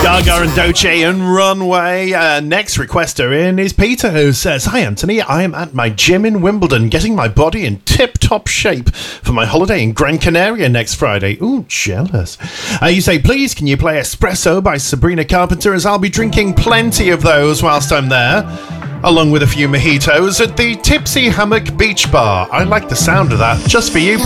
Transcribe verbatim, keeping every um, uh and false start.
Gaga and Doce and Runway. Uh, next requester in is Peter, who says, "Hi Anthony, I am at my gym in Wimbledon getting my body in tip-top shape for my holiday in Gran Canaria next Friday." Ooh, jealous. Uh, you say, "Please, can you play Espresso by Sabrina Carpenter, as I'll be drinking plenty of those whilst I'm there, along with a few mojitos at the Tipsy Hammock Beach Bar." I like the sound of that. Just for you,